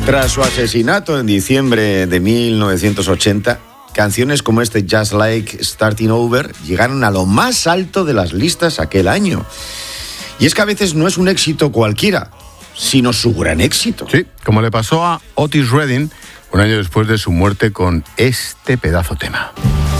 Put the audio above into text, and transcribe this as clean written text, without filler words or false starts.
Tras su asesinato en diciembre de 1980, canciones como este Just Like Starting Over llegaron a lo más alto de las listas aquel año. Y es que a veces no es un éxito cualquiera, sino su gran éxito. Sí, como le pasó a Otis Redding un año después de su muerte con este pedazo tema.